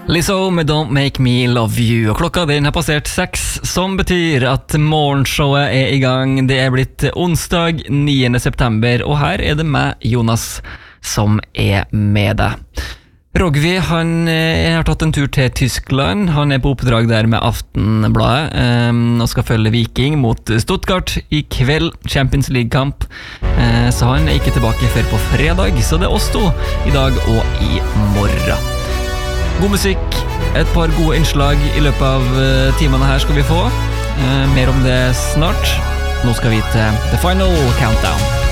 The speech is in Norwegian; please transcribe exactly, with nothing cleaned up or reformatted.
Lizzo med Don't Make Me Love You. Og klokka den har passert seks, som betyr at morgenshowet er i gang. Det er blitt onsdag niende september, og her er det meg, Jonas, som er med deg. Rogvi, han eh, har tatt en tur til Tyskland. Han er på oppdrag der med Aftenbladet eh, og skal følge Viking mot Stuttgart i kveld, Champions League-kamp. Eh, så han er ikke tilbake før på fredag, så det er oss to i dag og i morgen. God musikk, et par gode innslag i løpet av uh, timene her skal vi få. Uh, mer om det snart. Nå skal vi til The Final Countdown.